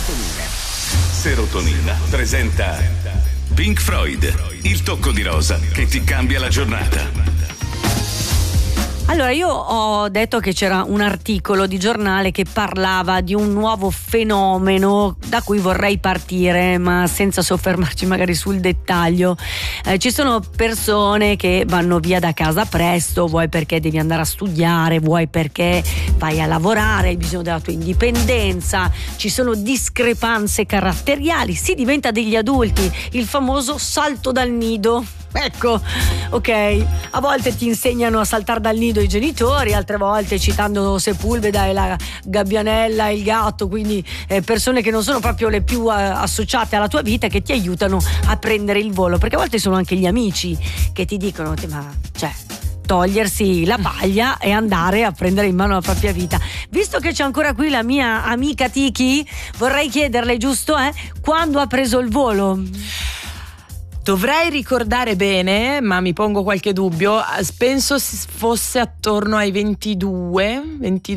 Serotonina presenta Pink Floyd, il tocco di rosa che ti cambia la giornata. Allora, io ho detto che c'era un articolo di giornale che parlava di un nuovo fenomeno da cui vorrei partire, ma senza soffermarci magari sul dettaglio. Ci sono persone che vanno via da casa presto, vuoi perché devi andare a studiare, vuoi perché vai a lavorare, hai bisogno della tua indipendenza, ci sono discrepanze caratteriali, si diventa degli adulti, il famoso salto dal nido. Ecco, ok, a volte ti insegnano a saltare dal nido i genitori, altre volte citando Sepulveda e la gabbianella e il gatto, quindi persone che non sono proprio le più associate alla tua vita, che ti aiutano a prendere il volo, perché a volte sono anche gli amici che ti dicono togliersi la paglia e andare a prendere in mano la propria vita. Visto che c'è ancora qui la mia amica Tiki, vorrei chiederle, giusto, quando ha preso il volo? Dovrei ricordare bene, ma mi pongo qualche dubbio. Penso fosse attorno ai 22,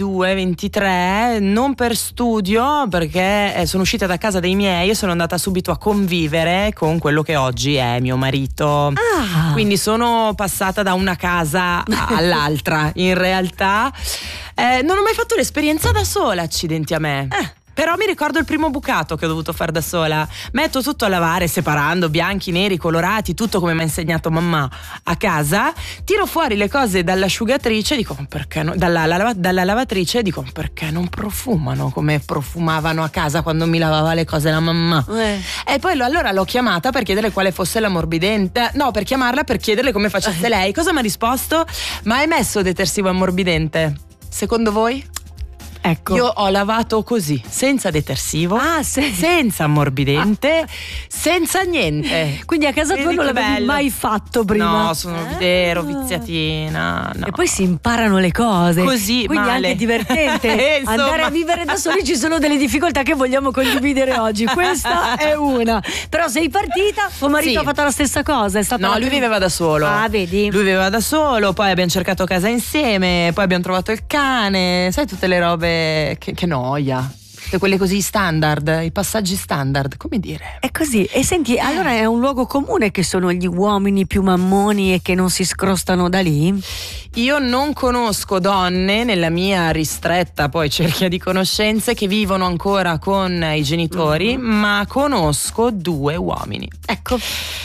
23, non per studio, perché sono uscita da casa dei miei e sono andata subito a convivere con quello che oggi è mio marito. Quindi sono passata da una casa all'altra. In realtà non ho mai fatto l'esperienza da sola, accidenti a me. Però mi ricordo il primo bucato che ho dovuto fare da sola. Metto tutto a lavare, separando bianchi, neri, colorati, tutto come mi ha insegnato mamma a casa. Tiro fuori le cose dall'asciugatrice, dico perché no? dalla lavatrice, dico perché non profumano come profumavano a casa quando mi lavava le cose la mamma. E poi allora l'ho chiamata per chiedere quale fosse l'ammorbidente. No, per chiamarla per chiederle come facesse lei. Cosa mi ha risposto? Ma hai messo detersivo ammorbidente? Secondo voi? Ecco. Io ho lavato così, senza detersivo, senza ammorbidente, senza niente. Quindi a casa tua non l'avevi mai fatto prima? No, ero viziatina. No. E poi si imparano le cose. Così, quindi male. È anche divertente. Andare a vivere da soli, ci sono delle difficoltà che vogliamo condividere oggi. Questa è una. Però sei partita, tuo marito ha fatto la stessa cosa? È stata lui viveva da solo. Vedi? Lui viveva da solo, poi abbiamo cercato casa insieme, poi abbiamo trovato il cane, sai, tutte le robe che noia. Tutte quelle così standard, i passaggi standard, come dire. È così. E senti, allora è un luogo comune che sono gli uomini più mammoni e che non si scrostano da lì? Io non conosco donne nella mia ristretta poi cerchia di conoscenze che vivono ancora con i genitori, ma conosco 2 uomini. Ecco.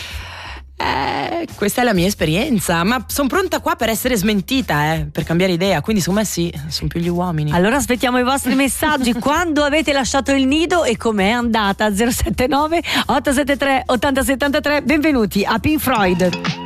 Questa è la mia esperienza, ma sono pronta qua per essere smentita, per cambiare idea, quindi secondo me sì, sono più gli uomini. Allora aspettiamo i vostri messaggi. Quando avete lasciato il nido e com'è andata? 079 873 8073. Benvenuti a Pink Floyd.